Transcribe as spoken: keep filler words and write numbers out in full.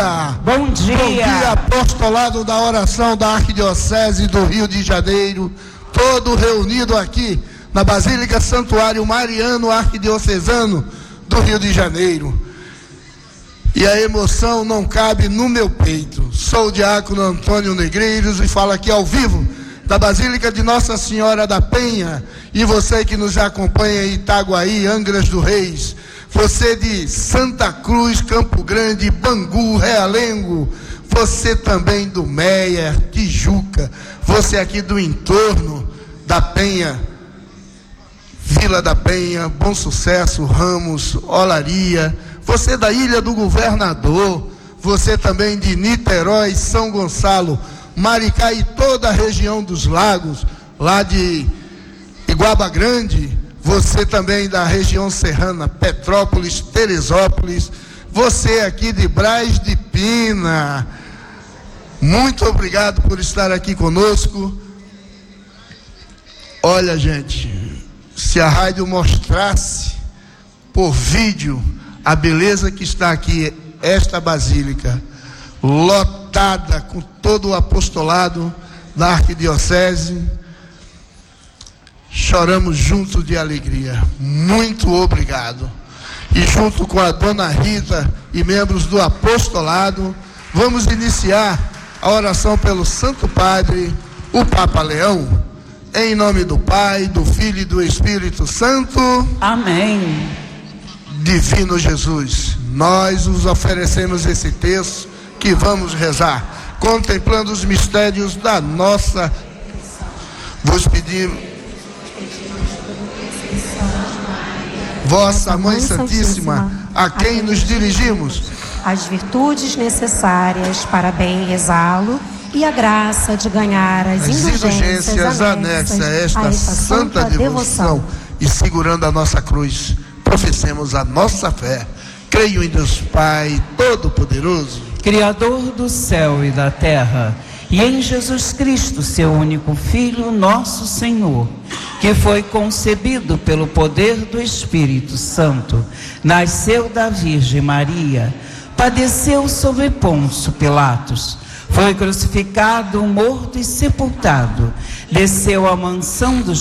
dia! Bom dia! Bom dia, apostolado da oração da Arquidiocese do Rio de Janeiro, todo reunido aqui na Basílica Santuário Mariano Arquidiocesano do Rio de Janeiro. E a emoção não cabe no meu peito. Sou o diácono Antônio Negreiros e falo aqui ao vivo da Basílica de Nossa Senhora da Penha. E você que nos acompanha em Itaguaí, Angras do Reis, você de Santa Cruz, Campo Grande, Bangu, Realengo, você também do Meia, Tijuca, você aqui do entorno da Penha, Vila da Penha, Bom Sucesso, Ramos, Olaria, você da Ilha do Governador, você também de Niterói, São Gonçalo, Maricá e toda a região dos lagos, lá de Iguaba Grande, você também da região serrana, Petrópolis, Teresópolis, você aqui de Braz de Pina, muito obrigado por estar aqui conosco. Olha, gente, se a rádio mostrasse por vídeo a beleza que está aqui, esta basílica, lotada com todo o apostolado da Arquidiocese, choramos juntos de alegria. Muito obrigado. E junto com a dona Rita e membros do apostolado, vamos iniciar a oração pelo Santo Padre, o Papa Leão. Em nome do Pai, do Filho e do Espírito Santo. Amém. Divino Jesus, nós os oferecemos esse texto que vamos rezar, contemplando os mistérios da nossa. Vos pedimos, Vossa Mãe Santíssima, a quem nos dirigimos as virtudes necessárias para bem rezá-lo e a graça de ganhar as, as indulgências, indulgências anexas a esta, a esta santa devoção, devoção e segurando a nossa cruz, professemos a nossa fé. Creio em Deus Pai Todo-Poderoso, Criador do céu e da terra, e em Jesus Cristo, seu único Filho, nosso Senhor, que foi concebido pelo poder do Espírito Santo, nasceu da Virgem Maria, padeceu sob Pôncio Pilatos, foi crucificado, morto e sepultado, desceu à mansão dos